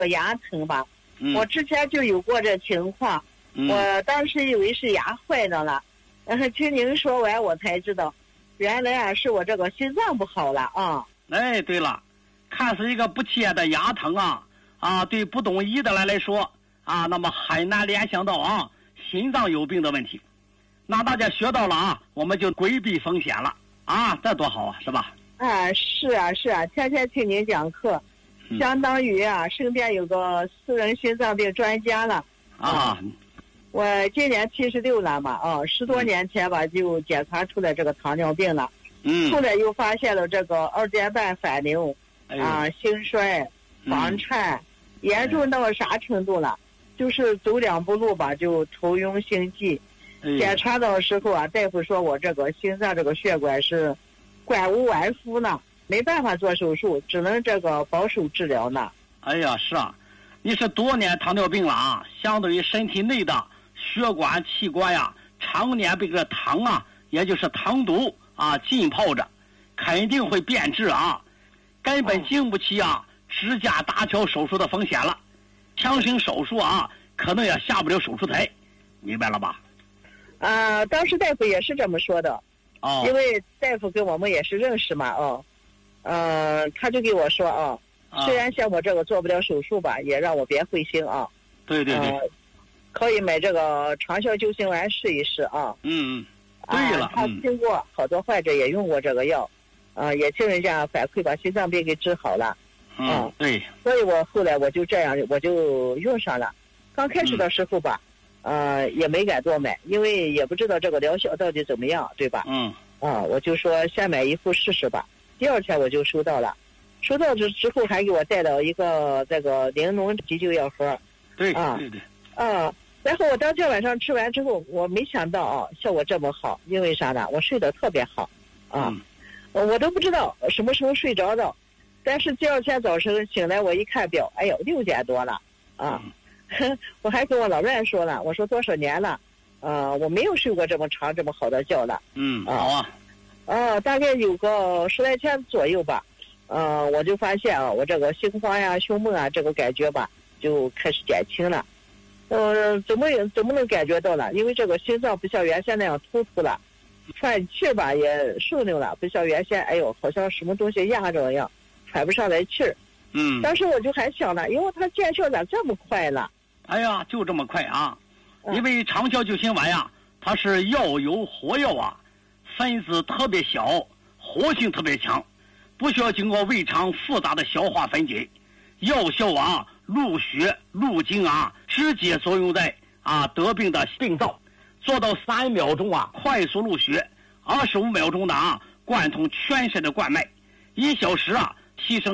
牙疼吧。我之前就有过这情况，我当时以为是牙坏的了，听您说完我才知道，原来是我这个心脏不好了啊。 哎，对了，看似一个不起眼的牙疼对不懂医的来说那么很难联想到心脏有病的问题。那大家学到了我们就规避风险了这多好是吧？ 是啊，天天听您讲课，相当于身边有个私人心脏病专家了我今年76了嘛10多年前吧就检查出来这个糖尿病了，后来又发现了这个二尖瓣反流心衰、房颤，严重到啥程度了？就是走2步路吧就头晕心悸。检查的时候大夫说我这个心脏这个血管是管无完肤呢，没办法做手术，只能这个保守治疗呢。 哎呀，是你是多年糖尿病了相对于身体内的血管器官常年被这个糖也就是糖毒浸泡着，肯定会变质根本经不起支架搭桥手术的风险了。强行手术可能也下不了手术台，明白了吧？ 当时大夫也是这么说的因为大夫跟我们也是认识嘛他就给我说虽然像我这个做不了手术吧，也让我别灰心对， 可以买这个长效救心丸试一试对了， 他听过好多患者也用过这个药也听人家反馈把心脏病给治好了对， 所以我后来我就这样我就用上了。刚开始的时候吧也没敢多买，因为也不知道这个疗效到底怎么样，对吧？我就说先买一副试试吧。第2天我就收到了，收到之后还给我带到一个这个玲珑急救药盒。 对然后我当天晚上吃完之后，我没想到效果这么好，因为啥呢？我睡得特别好我都不知道什么时候睡着的，但是第2天早晨醒来我一看表，哎呦6点多了我还跟我老伴说了，我说多少年了我没有睡过这么长这么好的觉了好大概有个10来天左右吧我就发现我这个心慌胸闷这个感觉吧就开始减轻了怎么能感觉到了？因为这个心脏不像原先那样突突了，喘气吧也顺溜了，不像原先哎呦好像什么东西压着一样喘不上来气儿当时我就还想了，因为它见效咋这么快了？ 哎呀，就这么快因为长效救心丸它是药有活药分子特别小，活性特别强，不需要经过胃肠复杂的消化分解，药效入血入经直接作用在得病的病灶，做到3秒钟快速入血，25秒钟的贯通全身的冠脉，1小时提升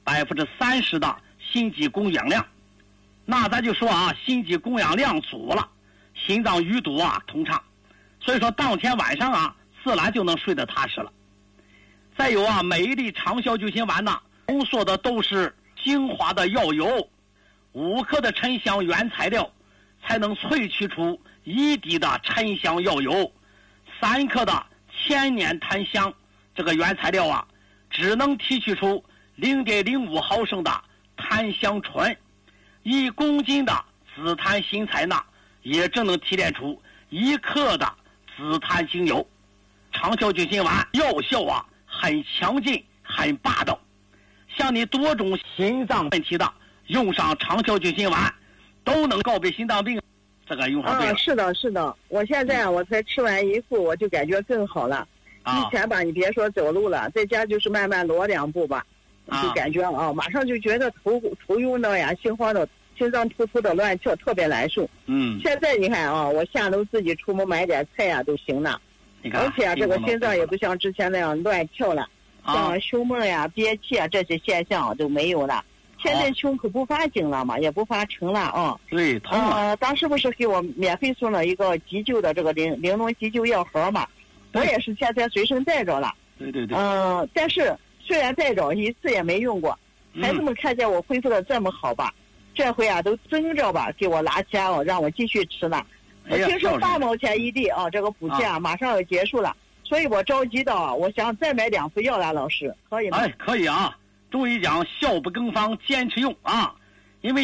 30%的心肌供氧量。那咱就说心肌供氧量足了，心脏淤堵通畅，所以说当天晚上自然就能睡得踏实了。再有每一粒长效救心丸浓缩的都是精华的药油，5克的沉香原材料才能萃取出1滴的沉香药油，3克的千年檀香这个原材料只能提取出0.05毫升的檀香醇，1公斤的紫檀新材也只能提炼出1克的紫檀精油。长效救心丸药效很强劲很霸道，像你多种心脏问题的用上长效救心丸都能告别心脏病，这个用上对了。 是的，我现在我才吃完1副我就感觉更好了以前吧你别说走路了，在家就是慢慢挪2步吧就感觉马上就觉得头晕的心慌的，心脏突突的乱跳，特别难受现在你看我下楼自己出门买点菜都行了，而且这个心脏也不像之前那样乱跳了像胸闷憋气这些现象都没有了。现在胸口不发紧了嘛，也不发沉了对，疼当时不是给我免费送了一个急救的这个玲珑急救药盒嘛，我也是现在随身带着了。 对但是虽然带着一次也没用过，孩子们看见我恢复的这么好吧，这回都争着吧给我拿钱让我继续吃呢。我听说8毛钱1粒这个补贴马上要结束了，所以我着急的我想再买2副药了，老师可以吗？ 可以中医讲效不更方坚持用